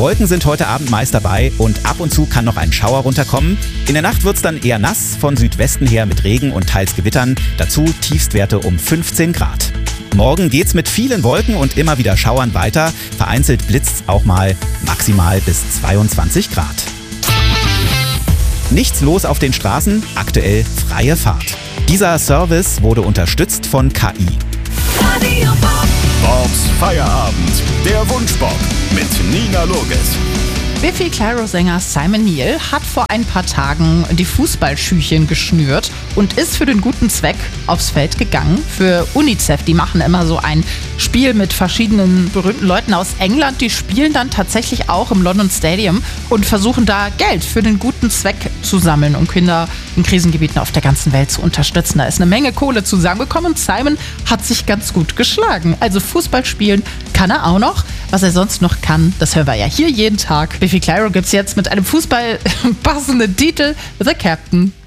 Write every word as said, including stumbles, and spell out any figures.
Wolken sind heute Abend meist dabei und ab und zu kann noch ein Schauer runterkommen. In der Nacht wird es dann eher nass, von Südwesten her mit Regen und teils Gewittern. Dazu Tiefstwerte um fünfzehn Grad. Morgen geht's mit vielen Wolken und immer wieder Schauern weiter. Vereinzelt blitzt's auch mal, maximal bis zweiundzwanzig Grad. Nichts los auf den Straßen, aktuell freie Fahrt. Dieser Service wurde unterstützt von K I. Bobs Feierabend, der Wunschbob mit Nina Loges. Biffy Clyro-Sänger Simon Neil hat vor ein paar Tagen die Fußballschüchen geschnürt und ist für den guten Zweck aufs Feld gegangen. Für UNICEF, die machen immer so ein Spiel mit verschiedenen berühmten Leuten aus England. Die spielen dann tatsächlich auch im London Stadium und versuchen da Geld für den guten Zweck zu sammeln, um Kinder in Krisengebieten auf der ganzen Welt zu unterstützen. Da ist eine Menge Kohle zusammengekommen und Simon hat sich ganz gut geschlagen. Also Fußball spielen kann er auch noch. Was er sonst noch kann, das hören wir ja hier jeden Tag. Biffy Clyro gibt's jetzt mit einem Fußball passenden Titel The Captain.